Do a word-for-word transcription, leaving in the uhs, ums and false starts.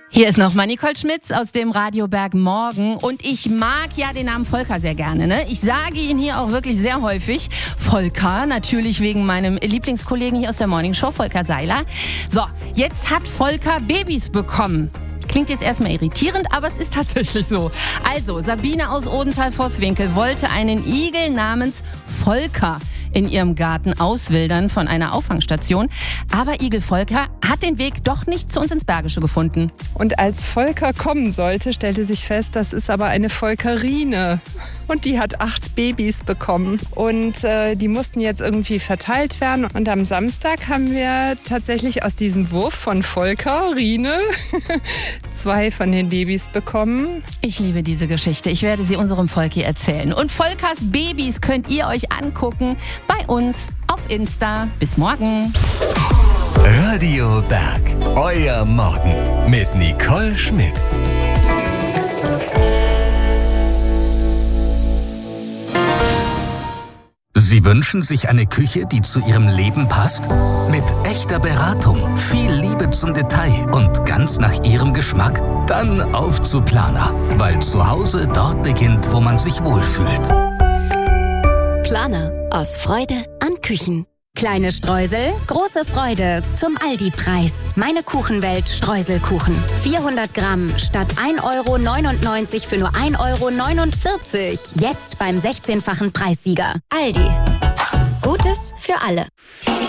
Hier ist nochmal Nicole Schmitz aus dem Radio Berg Morgen und ich mag ja den Namen Volker sehr gerne. Ne? Ich sage ihn hier auch wirklich sehr häufig. Volker, natürlich wegen meinem Lieblingskollegen hier aus der Morning Show, Volker Seiler. So, jetzt hat Volker Babys bekommen. Klingt jetzt erstmal irritierend, aber es ist tatsächlich so. Also, Sabine aus Odenthal-Vosswinkel wollte einen Igel namens Volker in ihrem Garten auswildern von einer Auffangstation. Aber Igel Volker hat den Weg doch nicht zu uns ins Bergische gefunden. Und als Volker kommen sollte, stellte sich fest, das ist aber eine Volkerine. Und die hat acht Babys bekommen. Und äh, die mussten jetzt irgendwie verteilt werden. Und am Samstag haben wir tatsächlich aus diesem Wurf von Volkerine zwei von den Babys bekommen. Ich liebe diese Geschichte. Ich werde sie unserem Volki erzählen. Und Volkers Babys könnt ihr euch angucken bei uns auf Insta. Bis morgen. Radio Berg, euer Morgen mit Nicole Schmitz. Sie wünschen sich eine Küche, die zu Ihrem Leben passt? Mit echter Beratung, viel Liebe zum Detail und ganz nach Ihrem Geschmack? Dann auf zu Planer, weil zu Hause dort beginnt, wo man sich wohlfühlt. Planer, aus Freude an Küchen. Kleine Streusel, große Freude zum Aldi-Preis. Meine Kuchenwelt Streuselkuchen. vierhundert Gramm statt ein Euro neunundneunzig für nur ein Euro neunundvierzig. Jetzt beim sechzehnfachen Preissieger. Aldi. Gutes für alle.